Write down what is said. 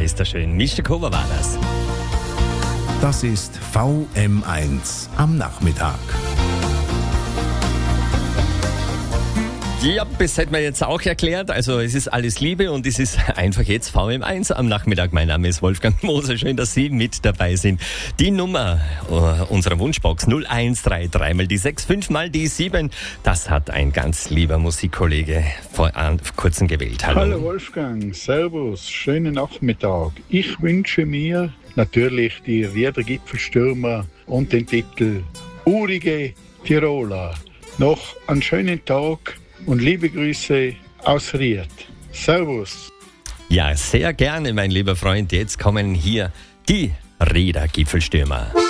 ist das schön. Mr. Cover war das. Das ist VM1 am Nachmittag. Ja, das hätten wir jetzt auch erklärt. Also es ist alles Liebe und es ist einfach jetzt VM1 am Nachmittag. Mein Name ist Wolfgang Moser. Schön, dass Sie mit dabei sind. Die Nummer unserer Wunschbox 0133 mal die 6, 5 mal die 7. Das hat ein ganz lieber Musikkollege vor kurzem gewählt. Hallo Wolfgang, servus, schönen Nachmittag. Ich wünsche mir natürlich die Rieder Gipfelstürmer und den Titel Urige Tiroler. Noch einen schönen Tag und liebe Grüße aus Ried. Servus. Ja, sehr gerne, mein lieber Freund. Jetzt kommen hier die Rieder Gipfelstürmer.